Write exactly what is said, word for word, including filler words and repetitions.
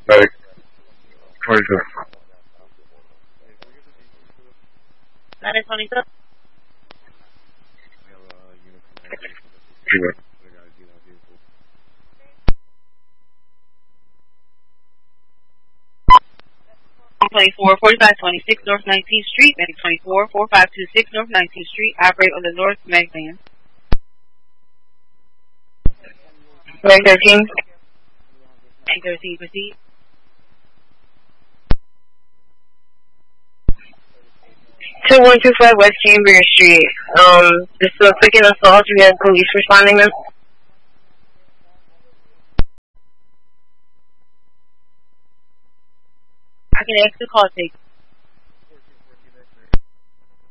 Like, twenty-two. nine twenty-two. Anyway. twenty-four, forty-five twenty-six North nineteenth Street, Medic twenty-four, forty-five twenty-six North nineteenth Street, operate on the North Magland. Medic thirteen. Medic thirteen, proceed. two one two five West Cambria Street. Um, this is a quick assault. We had police responding then. I can ask the call take.